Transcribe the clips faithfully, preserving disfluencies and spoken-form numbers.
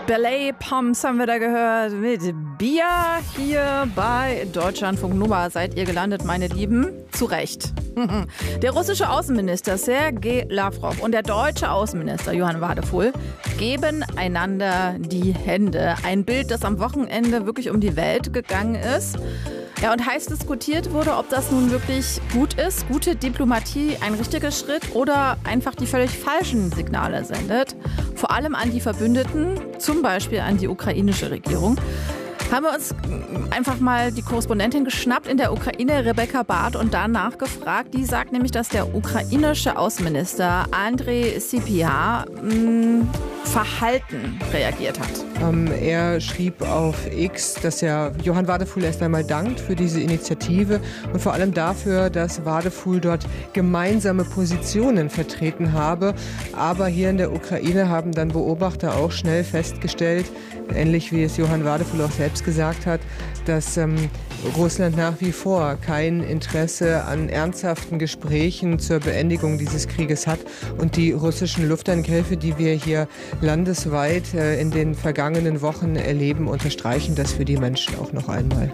Ballet Pumps haben wir da gehört mit Bier hier bei Deutschlandfunk Nova. Seid ihr gelandet, meine Lieben? Zu Recht. Der russische Außenminister Sergei Lavrov und der deutsche Außenminister Johann Wadephul geben einander die Hände. Ein Bild, das am Wochenende wirklich um die Welt gegangen ist. Ja, und heiß diskutiert wurde, ob das nun wirklich gut ist, gute Diplomatie, ein richtiger Schritt oder einfach die völlig falschen Signale sendet. Vor allem an die Verbündeten, zum Beispiel an die ukrainische Regierung. Haben wir uns einfach mal die Korrespondentin geschnappt in der Ukraine, Rebecca Barth, und danach gefragt. Die sagt nämlich, dass der ukrainische Außenminister Andrei Sybiha mh, verhalten reagiert hat. Ähm, er schrieb auf X, dass er Johann Wadephul erst einmal dankt für diese Initiative und vor allem dafür, dass Wadephul dort gemeinsame Positionen vertreten habe. Aber hier in der Ukraine haben dann Beobachter auch schnell festgestellt, ähnlich wie es Johann Wadephul auch selbst gesagt hat, dass ähm, Russland nach wie vor kein Interesse an ernsthaften Gesprächen zur Beendigung dieses Krieges hat. Und die russischen Luftangriffe, die wir hier landesweit äh, in den vergangenen Wochen erleben, unterstreichen das für die Menschen auch noch einmal.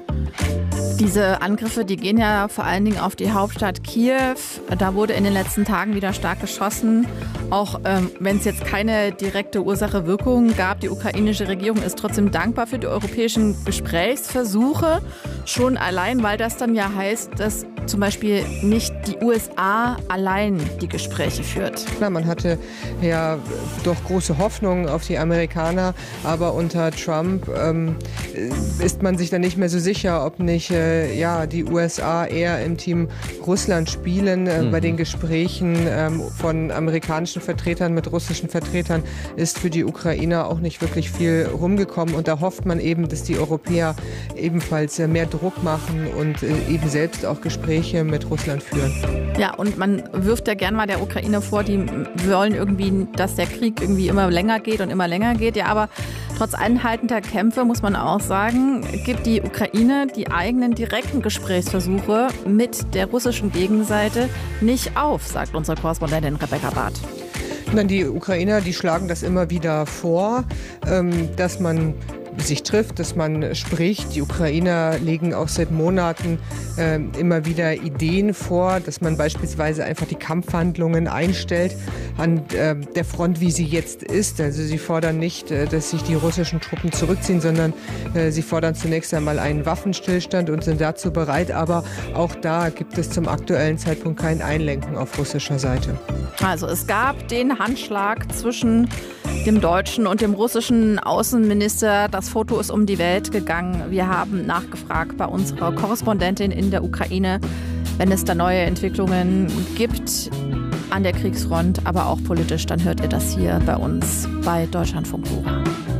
Diese Angriffe, die gehen ja vor allen Dingen auf die Hauptstadt Kiew. Da wurde in den letzten Tagen wieder stark geschossen. Auch ähm, wenn es jetzt keine direkte Ursache-Wirkung gab, die ukrainische Regierung ist trotzdem dankbar für die europäischen Gesprächsversuche. Schon allein, weil das dann ja heißt, dass zum Beispiel nicht die U S A allein die Gespräche führt. Klar, man hatte ja doch große Hoffnungen auf die Amerikaner, aber unter Trump ähm, ist man sich dann nicht mehr so sicher, ob nicht äh, ja, die U S A eher im Team Russland spielen. Äh, mhm. Bei den Gesprächen ähm, von amerikanischen Vertretern mit russischen Vertretern ist für die Ukrainer auch nicht wirklich viel rumgekommen. Und da hofft man eben, dass die Europäer ebenfalls äh, mehr Druck machen und äh, eben selbst auch Gespräche mit Russland führen. Ja, und man wirft ja gern mal der Ukraine vor, die wollen irgendwie, dass der Krieg irgendwie immer länger geht und immer länger geht. Ja, aber trotz anhaltender Kämpfe, muss man auch sagen, gibt die Ukraine die eigenen direkten Gesprächsversuche mit der russischen Gegenseite nicht auf, sagt unsere Korrespondentin Rebecca Barth. Die Ukrainer, die schlagen das immer wieder vor, dass man sich trifft, dass man spricht. Die Ukrainer legen auch seit Monaten äh, immer wieder Ideen vor, dass man beispielsweise einfach die Kampfhandlungen einstellt an äh, der Front, wie sie jetzt ist. Also sie fordern nicht, äh, dass sich die russischen Truppen zurückziehen, sondern äh, sie fordern zunächst einmal einen Waffenstillstand und sind dazu bereit. Aber auch da gibt es zum aktuellen Zeitpunkt kein Einlenken auf russischer Seite. Also es gab den Handschlag zwischen dem deutschen und dem russischen Außenminister. Das Foto ist um die Welt gegangen. Wir haben nachgefragt bei unserer Korrespondentin in der Ukraine, wenn es da neue Entwicklungen gibt an der Kriegsfront, aber auch politisch, dann hört ihr das hier bei uns bei Deutschlandfunk Nova.